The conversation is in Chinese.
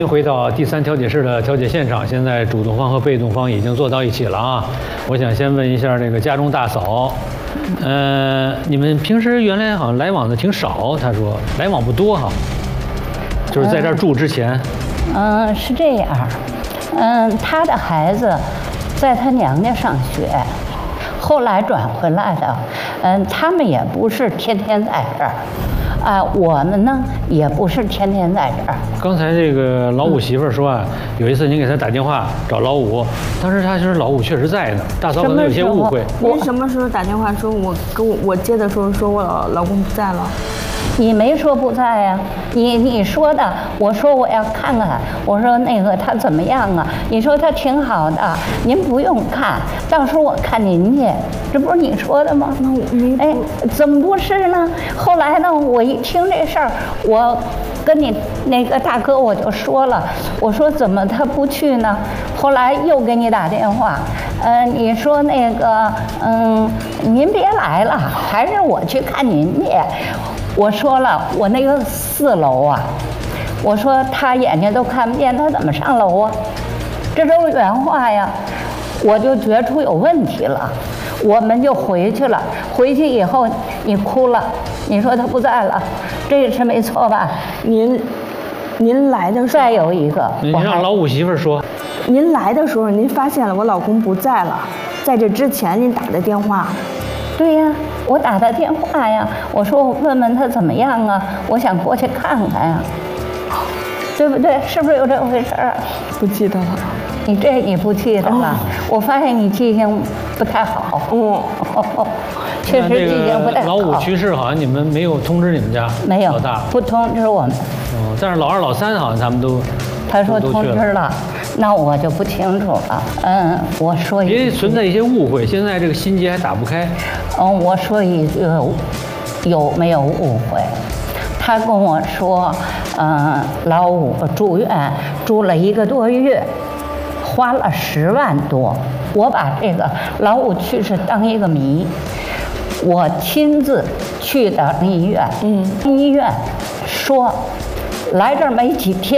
回到第3调解室的调解现场，现在主动方和被动方已经坐到一起了啊。我想先问一下这个家中大嫂，你们平时原来好像来往的挺少，她说来往不多哈，就是在这儿住之前。 是这样，她的孩子在她娘家上学，后来转回来的，他们也不是天天在这儿。我们呢也不是天天在这儿。 刚才这个老五媳妇说啊，有一次您给她打电话找老五，当时她说老五确实在呢，大嫂可能有些误会。 您什么时候打电话说我接的时候说我老公不在了？ 你没说不在呀，你说的，我说我要看看，我说那个他怎么样啊？你说他挺好的，您不用看，到时候我看您去，这不是你说的吗？ 那我没。 哎，怎么不是呢？后来呢，我一听这事儿，我跟你那个大哥我就说了，我说怎么他不去呢？后来又给你打电话，你说那个您别来了，还是我去看您去。我说了，我那个4楼啊，我说他眼睛都看不见，他怎么上楼啊？这都是原话呀，我就觉出有问题了，我们就回去了。回去以后你哭了，你说他不在了，这是没错吧？ 您来的时候， 再有一个， 你让老五媳妇说， 您来的时候您发现了我老公不在了，在这之前您打的电话。 对呀，我打的电话呀，我说我问问他怎么样啊，我想过去看看呀，对不对？是不是有这回事儿？ 不记得了。 你不记得了？我发现你记性不太好。确实记性不太好。 老五去世好像你们没有通知你们家？ 没有， 老大不通知我们。 但是老2、老3好像他们都。 他说通知了，那我就不清楚了。我说一句， 别存在一些误会，现在这个心结还打不开。 我说一句，有没有误会？他跟我说，老五住院住了1个多月，花了10万多。我把这个老五去世当一个谜，我亲自去的医院，医院说来这儿没几天。